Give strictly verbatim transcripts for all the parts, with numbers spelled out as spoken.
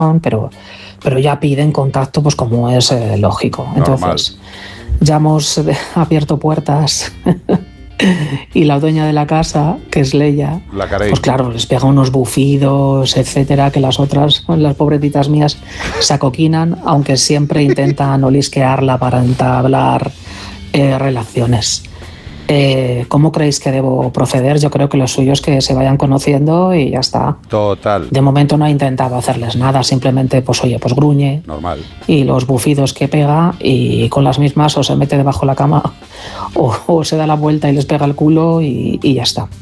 pero, pero ya piden contacto, pues como es eh, lógico. Entonces, normal. Ya hemos eh, abierto puertas y la dueña de la casa, que es Leia, la pues claro, les pega unos bufidos, etcétera, que las otras, las pobrecitas mías, se acoquinan, aunque siempre intentan olisquearla para entablar eh, relaciones. Eh, ¿Cómo creéis que debo proceder? Yo creo que lo suyo es que se vayan conociendo y ya está. Total. De momento no he intentado hacerles nada, simplemente, pues oye, pues gruñe. Normal. Y los bufidos que pega, y con las mismas o se mete debajo de la cama o, o se da la vuelta y les pega el culo y, y ya está.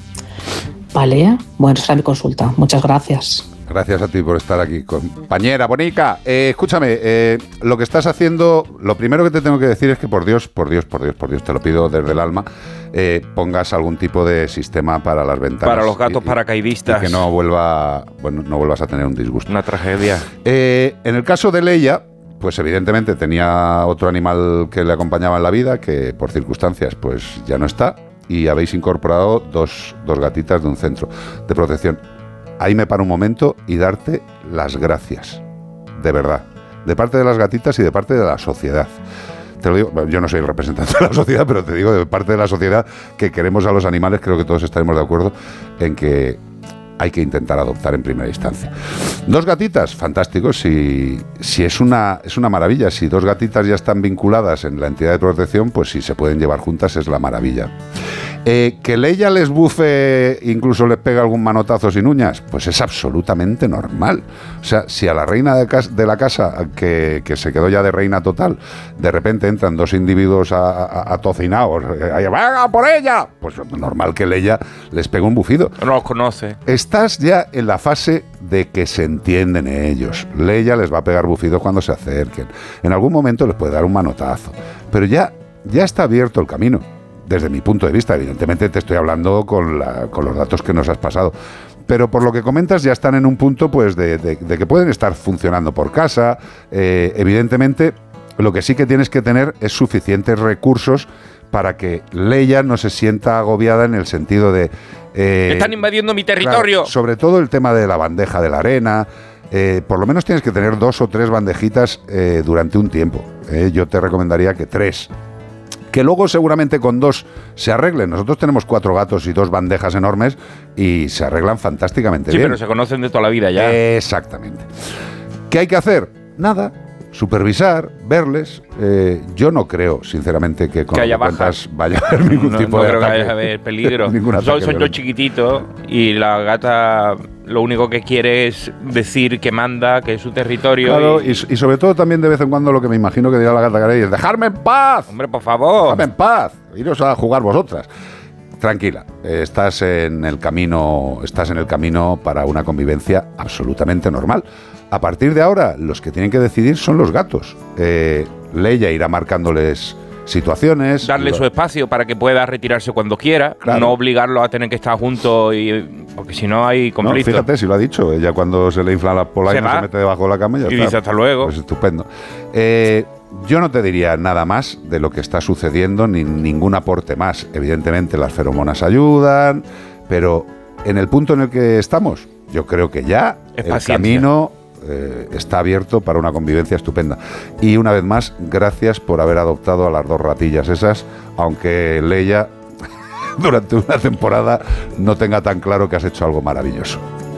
Vale, bueno, esa es mi consulta. Muchas gracias. Gracias a ti por estar aquí, compañera bonica. Eh, escúchame, eh, lo que estás haciendo, lo primero que te tengo que decir es que por Dios, por Dios, por Dios, por Dios, te lo pido desde el alma, eh, pongas algún tipo de sistema para las ventanas. Para los gatos y, paracaidistas. Y que no vuelva, bueno, no vuelvas a tener un disgusto. Una tragedia. Eh, en el caso de Leia, pues evidentemente tenía otro animal que le acompañaba en la vida, que por circunstancias pues ya no está, y habéis incorporado dos, dos gatitas de un centro de protección. Ahí me paro un momento y darte las gracias, de verdad, de parte de las gatitas y de parte de la sociedad. Te lo digo, yo no soy el representante de la sociedad, pero te digo de parte de la sociedad que queremos a los animales, creo que todos estaremos de acuerdo en que hay que intentar adoptar en primera instancia. Dos gatitas, fantástico, si, si es una, es una maravilla. Si dos gatitas ya están vinculadas en la entidad de protección, pues si se pueden llevar juntas es la maravilla. Eh, que Leia les bufe, incluso les pega algún manotazo sin uñas, pues es absolutamente normal. O sea, si a la reina de, casa, de la casa, que, que se quedó ya de reina total, de repente entran dos individuos atocinados, ¡venga por ella! Pues normal que Leia les pegue un bufido. No los conoce. Estás ya en la fase de que se entienden ellos. Leia les va a pegar bufidos cuando se acerquen. En algún momento les puede dar un manotazo. Pero ya, ya está abierto el camino. Desde mi punto de vista, evidentemente te estoy hablando con, la, con los datos que nos has pasado. Pero por lo que comentas ya están en un punto pues de, de, de que pueden estar funcionando por casa. Eh, evidentemente, lo que sí que tienes que tener es suficientes recursos para que Leia no se sienta agobiada en el sentido de... Eh, ¡están invadiendo mi territorio! Claro, sobre todo el tema de la bandeja de la arena. Eh, por lo menos tienes que tener dos o tres bandejitas eh, durante un tiempo. Eh, yo te recomendaría que tres. Que luego seguramente con dos se arreglen. Nosotros tenemos cuatro gatos y dos bandejas enormes y se arreglan fantásticamente sí, bien. Sí, pero se conocen de toda la vida ya. Exactamente. ¿Qué hay que hacer? Nada. Supervisar, verles. Eh, yo no creo, sinceramente, que con que haya lo que cuentas vaya a haber ningún no, tipo no de creo ataque. que vaya a haber peligro. son son yo chiquitito y la gata lo único que quiere es decir que manda, que es su territorio. Claro, y, y sobre todo también de vez en cuando lo que me imagino que dirá la gata Carey es ¡dejarme en paz! Hombre, por favor. ¡Dejadme en paz! Iros a jugar vosotras. Tranquila, estás en el camino, estás en el camino para una convivencia absolutamente normal. A partir de ahora, los que tienen que decidir son los gatos. Eh, Leia irá marcándoles situaciones. Darle lo... su espacio para que pueda retirarse cuando quiera. Claro. No obligarlo a tener que estar juntos, y, porque si no hay conflicto. No, fíjate, si lo ha dicho. Ella cuando se le infla la polaina se, se mete debajo de la cama y ya y está. dice hasta luego. Pues estupendo. Eh, yo no te diría nada más de lo que está sucediendo, ni ningún aporte más. Evidentemente las feromonas ayudan, pero en el punto en el que estamos, yo creo que ya es el paciencia. camino eh, está abierto para una convivencia estupenda. Y una vez más, gracias por haber adoptado a las dos ratillas esas, aunque Leia durante una temporada no tenga tan claro que has hecho algo maravilloso.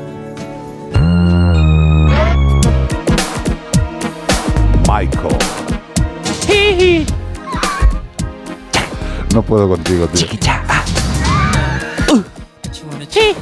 Michael. No puedo contigo, tío. Chiquicha. Uh. Sí.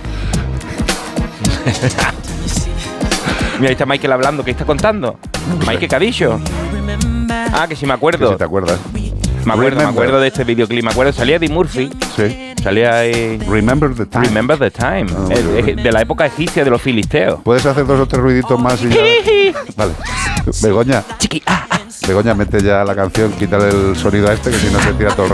Mira, ahí está Michael hablando. ¿Qué está contando? Michael Cadillo. Ah, que sí me acuerdo. Que si te acuerdas. Me acuerdo, Remember. me acuerdo de este videoclip. Me acuerdo, salía Eddie Murphy. Sí. Salía ahí. Remember the Time. Remember the Time. Oh, es, es de la época egipcia de los filisteos. ¿Puedes hacer dos o tres ruiditos más y ya? Vale. Begoña. Chiqui. Ah, ah. Begoña, mete ya la canción, quítale el sonido a este, que si no se tira todo el